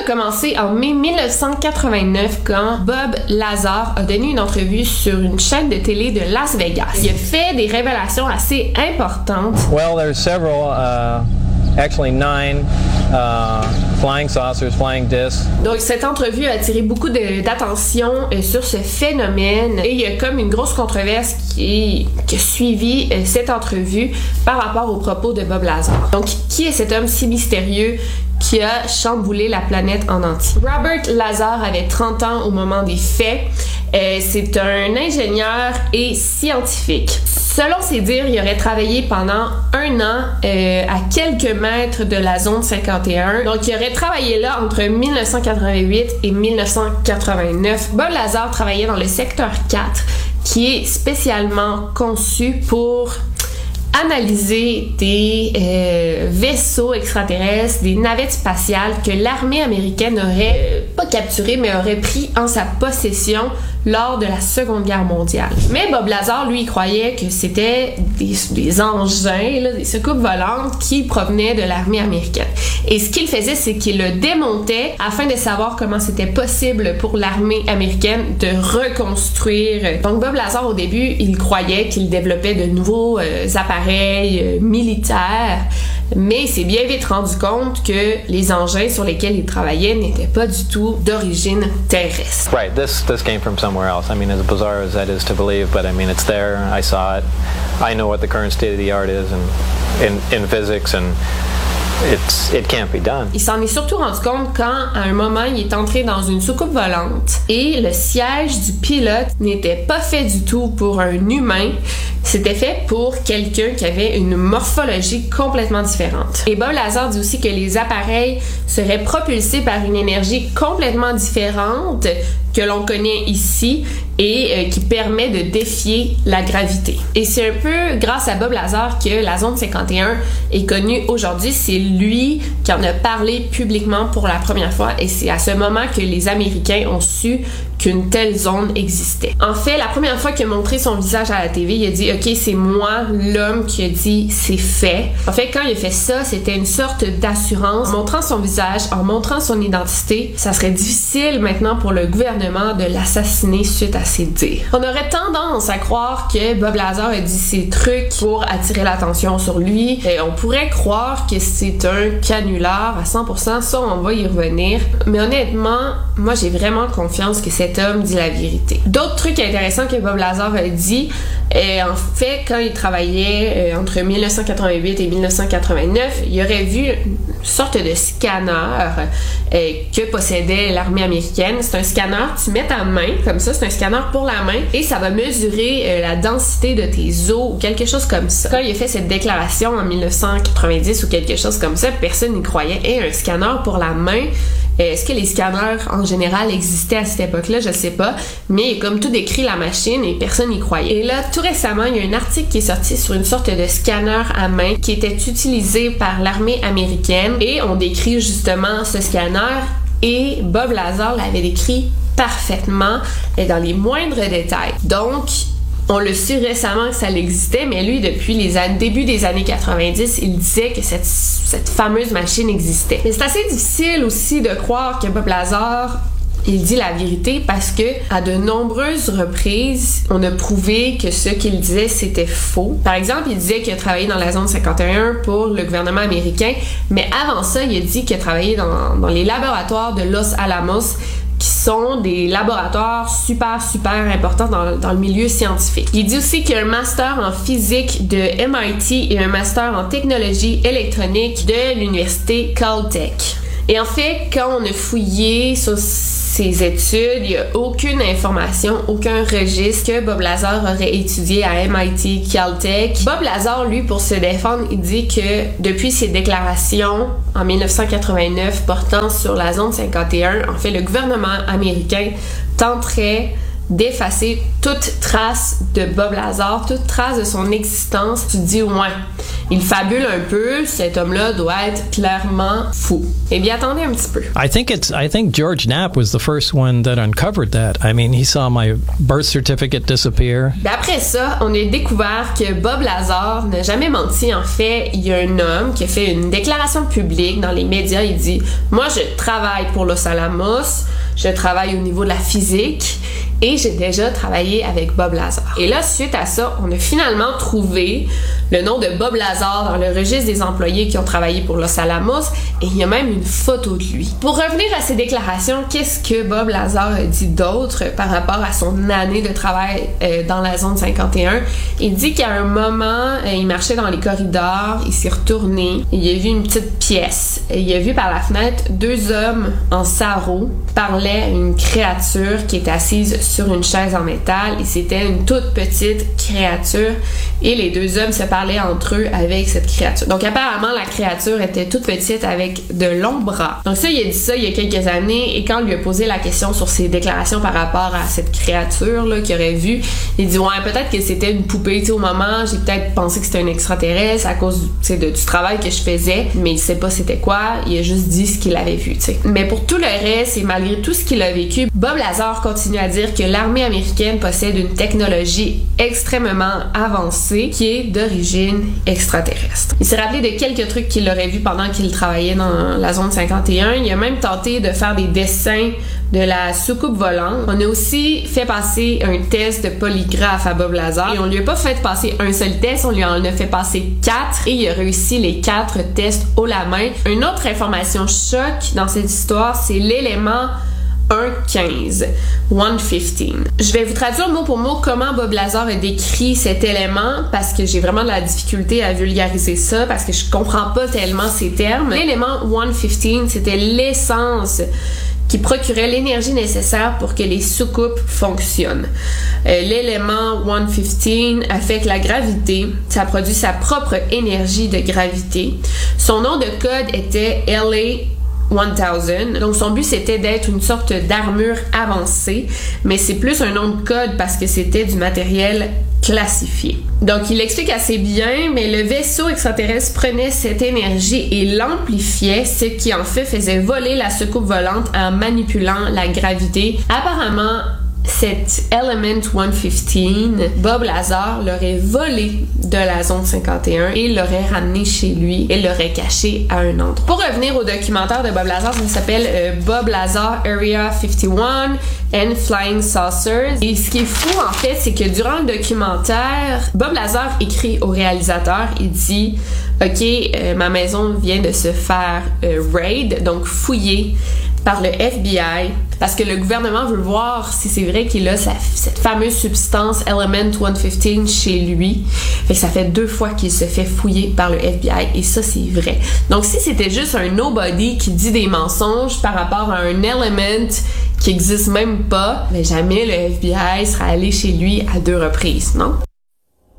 commencé en mai 1989 quand Bob Lazar a donné une entrevue sur une chaîne de télé de Las Vegas. Il a fait des révélations assez importantes. Well, there's several, actually 9 flying saucers, flying discs. Donc cette entrevue a attiré beaucoup d'attention sur ce phénomène et il y a comme une grosse controverse qui a suivi cette entrevue par rapport aux propos de Bob Lazar. Donc qui est cet homme si mystérieux qui a chamboulé la planète en entier? Robert Lazar avait 30 ans au moment des faits. C'est un ingénieur et scientifique. Selon ses dires, il aurait travaillé pendant 1 an à quelques mètres de la zone 51. Donc, il aurait travaillé là entre 1988 et 1989. Bob Lazar travaillait dans le secteur 4, qui est spécialement conçu pour analyser des vaisseaux extraterrestres, des navettes spatiales que l'armée américaine aurait pas capturées, mais aurait pris en sa possession lors de la Seconde Guerre mondiale. Mais Bob Lazar, lui, il croyait que c'était des engins, là, des soucoupes volantes qui provenaient de l'armée américaine. Et ce qu'il faisait, c'est qu'il le démontait afin de savoir comment c'était possible pour l'armée américaine de reconstruire. Donc Bob Lazar, au début, il croyait qu'il développait de nouveaux appareils militaires, mais il s'est bien vite rendu compte que les engins sur lesquels il travaillait n'étaient pas du tout d'origine terrestre. Right, this came from somewhere else. I mean, as bizarre as that is to believe, but I mean, it's there. I saw it. I know what the current state of the art is in physics, and it can't be done. Il s'en est surtout rendu compte quand, à un moment, il est entré dans une soucoupe volante et le siège du pilote n'était pas fait du tout pour un humain. C'était fait pour quelqu'un qui avait une morphologie complètement différente. Et Bob Lazar dit aussi que les appareils seraient propulsés par une énergie complètement différente que l'on connaît ici et qui permet de défier la gravité. Et c'est un peu grâce à Bob Lazar que la zone 51 est connue aujourd'hui. C'est lui qui en a parlé publiquement pour la première fois et c'est à ce moment que les Américains ont su qu'une telle zone existait. En fait, la première fois qu'il a montré son visage à la TV, il a dit « Ok, c'est moi, l'homme qui a dit « c'est fait ». En fait, quand il a fait ça, c'était une sorte d'assurance. En montrant son visage, en montrant son identité, ça serait difficile maintenant pour le gouvernement de l'assassiner suite à ses dires. On aurait tendance à croire que Bob Lazar a dit ces trucs pour attirer l'attention sur lui. Et on pourrait croire que c'est un canular à 100%, ça on va y revenir. Mais honnêtement, moi j'ai vraiment confiance que cet homme dit la vérité. D'autres trucs intéressants que Bob Lazar a dit, en fait, quand il travaillait entre 1988 et 1989, il aurait vu une sorte de scanner que possédait l'armée américaine. C'est un scanner, tu mets ta main, comme ça, c'est un scanner pour la main, et ça va mesurer la densité de tes os ou quelque chose comme ça. Quand il a fait cette déclaration en 1990 ou quelque chose comme ça, personne n'y croyait. Et un scanner pour la main, est-ce que les scanners en général existaient à cette époque-là? Je sais pas. Mais comme tout décrit la machine et personne n'y croyait. Et là, tout récemment, il y a un article qui est sorti sur une sorte de scanner à main qui était utilisé par l'armée américaine. Et on décrit justement ce scanner et Bob Lazar l'avait décrit parfaitement et dans les moindres détails. Donc, on le su récemment que ça existait, mais lui, depuis les début des années 90, il disait que cette fameuse machine existait. Mais c'est assez difficile aussi de croire que Bob Lazar, il dit la vérité parce que à de nombreuses reprises, on a prouvé que ce qu'il disait, c'était faux. Par exemple, il disait qu'il a travaillé dans la zone 51 pour le gouvernement américain, mais avant ça, il a dit qu'il a travaillé dans les laboratoires de Los Alamos, qui sont des laboratoires super importants dans le milieu scientifique. Il dit aussi qu'il y a un master en physique de MIT et un master en technologie électronique de l'université Caltech. Et en fait, quand on a fouillé sur ses études, il n'y a aucune information, aucun registre que Bob Lazar aurait étudié à MIT, Caltech. Bob Lazar, lui, pour se défendre, il dit que depuis ses déclarations en 1989 portant sur la zone 51, en fait, le gouvernement américain tenterait d'effacer toute trace de Bob Lazar, toute trace de son existence. Tu te dis, ouais, Il fabule un peu, cet homme-là doit être clairement fou. Eh bien, attendez un petit peu. I think George Knapp was the first one that uncovered that. I mean, he saw my birth certificate disappear. D'après ça, on a découvert que Bob Lazar n'a jamais menti. En fait, il y a un homme qui a fait une déclaration publique dans les médias. Il dit « Moi, je travaille pour Los Alamos, je travaille au niveau de la physique et j'ai déjà travaillé avec Bob Lazar. » Et là, suite à ça, on a finalement trouvé le nom de Bob Lazar dans le registre des employés qui ont travaillé pour Los Alamos et il y a même une photo de lui. Pour revenir à ses déclarations, qu'est-ce que Bob Lazar a dit d'autre par rapport à son année de travail dans la zone 51? Il dit qu'à un moment, il marchait dans les corridors, il s'est retourné, il a vu une petite pièce. Il a vu par la fenêtre 2 hommes en sarrau parlaient à une créature qui était assise sur une chaise en métal et c'était une toute petite créature et les 2 hommes se parlaient entre eux avec cette créature. Donc apparemment la créature était toute petite avec de longs bras. Donc ça, il a dit ça il y a quelques années et quand on lui a posé la question sur ses déclarations par rapport à cette créature là qu'il aurait vue, il dit ouais, peut-être que c'était une poupée, tu sais, au moment j'ai peut-être pensé que c'était un extraterrestre à cause du travail que je faisais, mais il sait pas c'était quoi, il a juste dit ce qu'il avait vu, tu sais. Mais pour tout le reste et malgré tout ce qu'il a vécu, Bob Lazar continue à dire que l'armée américaine possède une technologie extrêmement avancée qui est d'origine extraterrestre. Il s'est rappelé de quelques trucs qu'il aurait vu pendant qu'il travaillait dans la zone 51. Il a même tenté de faire des dessins de la soucoupe volante. On a aussi fait passer un test de polygraphe à Bob Lazar et on lui a pas fait passer un seul test, on lui en a fait passer 4 et il a réussi les 4 tests haut la main. Une autre information choc dans cette histoire, c'est l'élément 1.15. Je vais vous traduire mot pour mot comment Bob Lazar a décrit cet élément parce que j'ai vraiment de la difficulté à vulgariser ça parce que je comprends pas tellement ces termes. L'élément 1.15, c'était l'essence qui procurait l'énergie nécessaire pour que les soucoupes fonctionnent. L'élément 1.15 affecte la gravité, ça produit sa propre énergie de gravité. Son nom de code était LA 1000. Donc son but c'était d'être une sorte d'armure avancée, mais c'est plus un nom de code parce que c'était du matériel classifié. Donc il explique assez bien, mais le vaisseau extraterrestre prenait cette énergie et l'amplifiait, ce qui en fait faisait voler la soucoupe volante en manipulant la gravité. Apparemment, cet Element 115, Bob Lazar l'aurait volé de la zone 51 et l'aurait ramené chez lui et l'aurait caché à un endroit. Pour revenir au documentaire de Bob Lazar, ça s'appelle Bob Lazar Area 51 and Flying Saucers. Et ce qui est fou en fait, c'est que durant le documentaire, Bob Lazar écrit au réalisateur, il dit OK, ma maison vient de se faire raid, donc fouiller par le FBI parce que le gouvernement veut voir si c'est vrai qu'il a cette fameuse substance Element 115 chez lui. Fait que ça fait 2 fois qu'il se fait fouiller par le FBI et ça c'est vrai. Donc si c'était juste un nobody qui dit des mensonges par rapport à un element qui existe même pas, mais jamais le FBI sera allé chez lui à 2 reprises, non?